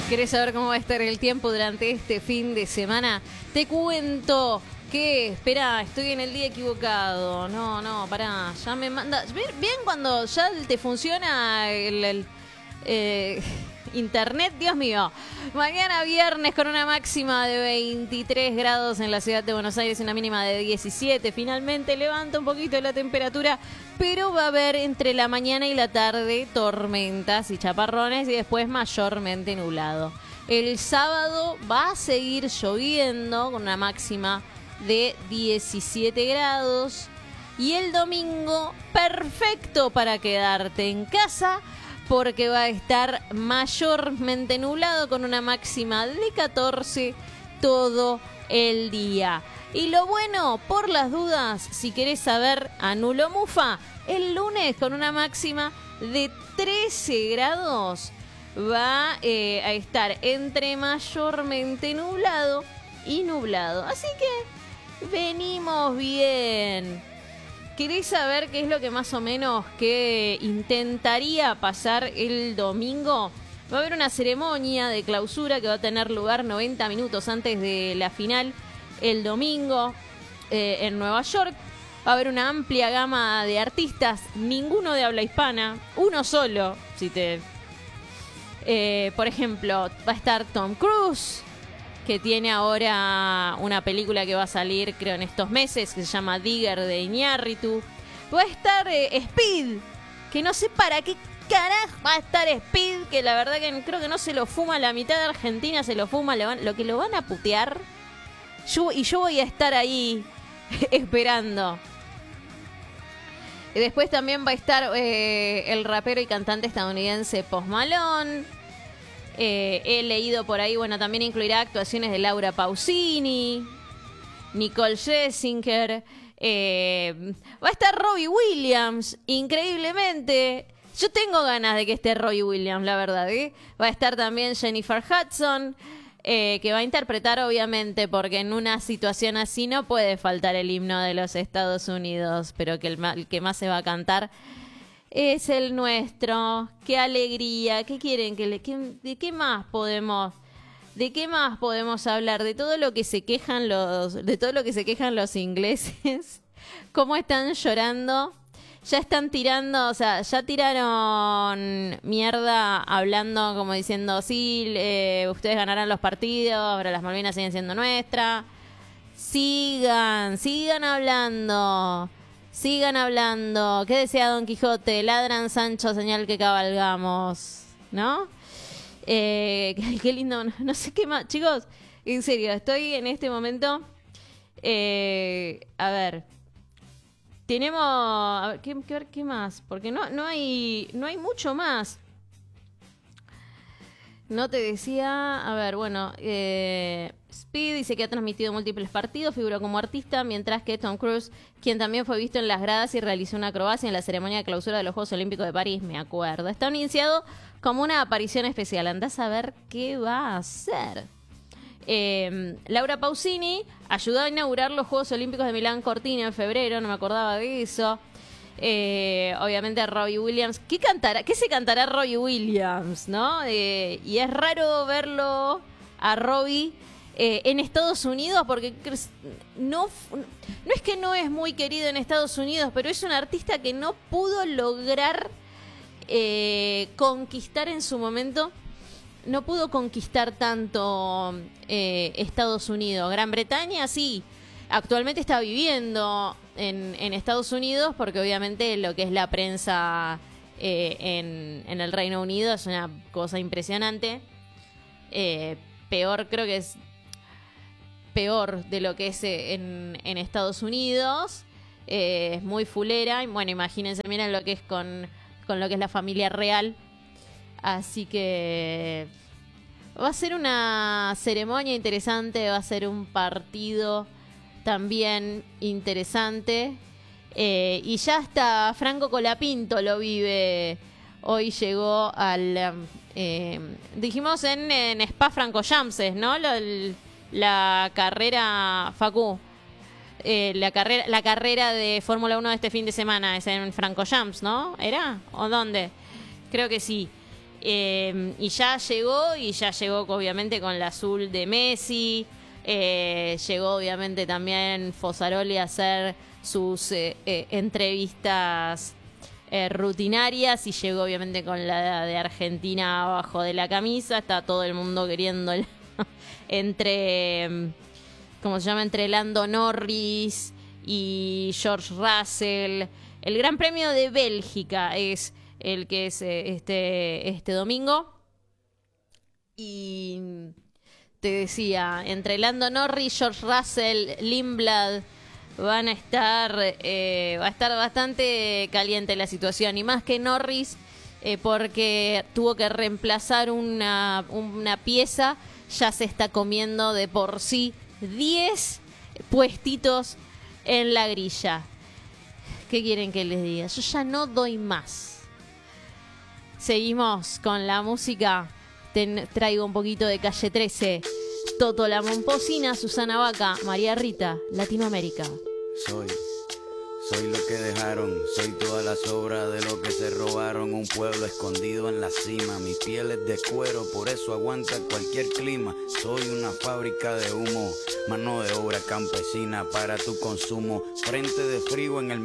¿Querés saber cómo va a estar el tiempo durante este fin de semana? Te cuento que, espera, estoy en el día equivocado. No, pará, ya me manda... Bien cuando ya te funciona el internet, Dios mío. Mañana viernes con una máxima de 23 grados en la ciudad de Buenos Aires, una mínima de 17. Finalmente levanta un poquito la temperatura, pero va a haber entre la mañana y la tarde tormentas y chaparrones y después mayormente nublado. El sábado va a seguir lloviendo con una máxima de 17 grados y el domingo perfecto para quedarte en casa porque va a estar mayormente nublado con una máxima de 14 todo el día. Y lo bueno, por las dudas, si querés saber, anulo mufa, el lunes con una máxima de 13 grados va a estar entre mayormente nublado y nublado. Así que venimos bien. ¿Querés saber qué es lo que más o menos que intentaría pasar el domingo? Va a haber una ceremonia de clausura que va a tener lugar 90 minutos antes de la final el domingo en Nueva York. Va a haber una amplia gama de artistas, ninguno de habla hispana, uno solo. Por ejemplo, va a estar Tom Cruise, que tiene ahora una película que va a salir, creo, en estos meses, que se llama Digger de Iñárritu. Va a estar Speed, que no sé para qué carajo va a estar Speed, que la verdad que creo que no se lo fuma, la mitad de Argentina se lo fuma, lo que lo van a putear. Yo voy a estar ahí esperando. Y después también va a estar el rapero y cantante estadounidense Post Malone. He leído por ahí, bueno, también incluirá actuaciones de Laura Pausini, Nicole Scherzinger, va a estar Robbie Williams, increíblemente. Yo tengo ganas de que esté Robbie Williams, la verdad, Va a estar también Jennifer Hudson, que va a interpretar, obviamente, porque en una situación así no puede faltar el himno de los Estados Unidos, pero que el que más se va a cantar es el nuestro. Qué alegría. ¿Qué quieren de qué más podemos hablar? De todo lo que se quejan los ingleses. Cómo están llorando. Ya están tirando, o sea, ya tiraron mierda hablando como diciendo, sí, ustedes ganarán los partidos, ahora las Malvinas siguen siendo nuestras. Sigan hablando. Sigan hablando. ¿Qué decía Don Quijote? Ladran Sancho, señal que cabalgamos. ¿No? Qué lindo. No sé qué más. Chicos, en serio, estoy en este momento. A ver. Tenemos. A ver, ¿qué más? Porque no hay mucho más. No te decía, a ver, bueno, Speed dice que ha transmitido múltiples partidos, figuró como artista, mientras que Tom Cruise, quien también fue visto en las gradas y realizó una acrobacia en la ceremonia de clausura de los Juegos Olímpicos de París, me acuerdo. Está anunciado como una aparición especial, andás a ver qué va a hacer. Laura Pausini ayudó a inaugurar los Juegos Olímpicos de Milán Cortina en febrero, no me acordaba de eso. Obviamente Robbie Williams. ¿Qué se cantará Robbie Williams, no? Y es raro verlo a Robbie en Estados Unidos porque no es que no es muy querido en Estados Unidos, pero es un artista que no pudo lograr conquistar en su momento. No pudo conquistar tanto Estados Unidos. Gran Bretaña sí. Actualmente está viviendo en Estados Unidos porque obviamente lo que es la prensa en el Reino Unido es una cosa impresionante. Creo que es peor de lo que es en Estados Unidos. Es muy fulera. Y bueno, imagínense, miren lo que es con lo que es la familia real. Así que va a ser una ceremonia interesante, va a ser un partido también interesante. Y ya hasta Franco Colapinto lo vive. Hoy llegó al... dijimos en Spa-Francorchamps, ¿no? La carrera Facu. La carrera de Fórmula 1 de este fin de semana es en Francorchamps, ¿no? ¿Era? ¿O dónde? Creo que sí. Y ya llegó obviamente con la azul de Messi. Llegó obviamente también Fosaroli a hacer sus entrevistas rutinarias, y llegó obviamente con la de Argentina abajo de la camisa. Está todo el mundo queriendo entre Lando Norris y George Russell. El Gran Premio de Bélgica es el que es este domingo. Y te decía, entre Lando Norris, George Russell, Lindblad, va a estar bastante caliente la situación. Y más que Norris, porque tuvo que reemplazar una pieza, ya se está comiendo de por sí 10 puestitos en la grilla. ¿Qué quieren que les diga? Yo ya no doy más. Seguimos con la música. Traigo un poquito de Calle 13. Toto La Momposina, Susana Baca, María Rita, Latinoamérica. Soy lo que dejaron, soy toda la sobra de lo que se robaron. Un pueblo escondido en la cima, mi piel es de cuero, por eso aguanta cualquier clima. Soy una fábrica de humo, mano de obra campesina para tu consumo. Frente de frío en el